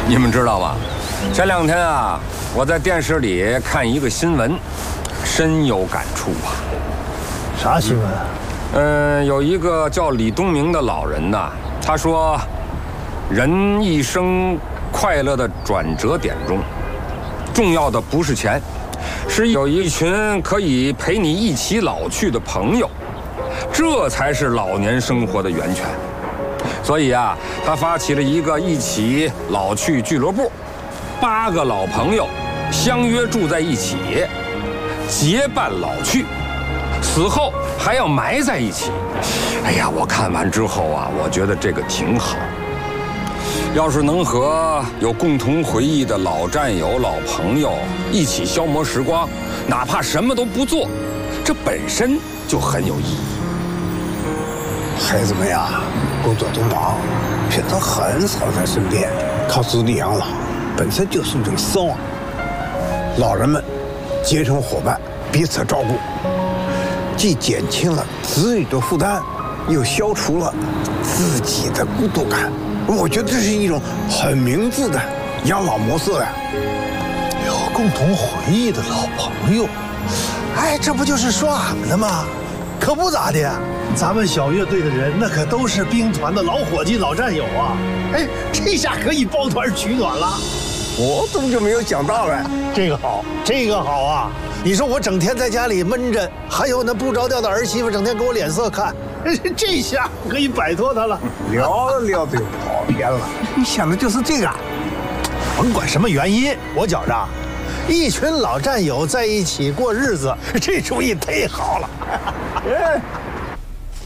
你们知道吗？前2天啊，我在电视里看一个新闻，深有感触啊。 啥新闻？ 有一个叫李东明的老人呐，他说，人一生快乐的转折点中，重要的不是钱，是有一群可以陪你一起老去的朋友，这才是老年生活的源泉。所以啊，他发起了一个一起老去俱乐部，8个老朋友相约住在一起，结伴老去，死后还要埋在一起。哎呀，我看完之后啊，我觉得这个挺好。要是能和有共同回忆的老战友、老朋友一起消磨时光，哪怕什么都不做，这本身就很有意义。 孩子们呀，工作都忙，平常很少在身边，靠子女养老本身就是一种奢望。老人们结成伙伴，彼此照顾，既减轻了子女的负担，又消除了自己的孤独感。我觉得这是一种很明智的养老模式呀。 有共同回忆的老朋友，哎，这不就是说俺们的吗？可不咋的，咱们小乐队的人那可都是兵团的老伙计、老战友啊！哎，这下可以抱团取暖了。 我怎么就没有想到呢？ 这个好，这个好啊！你说我整天在家里闷着，还有那不着调的儿媳妇整天给我脸色看，这下可以摆脱他了。 聊着聊着就跑偏了，你想的就是这个。 甭管什么原因，我觉着，一群老战友在一起过日子，这主意忒好了。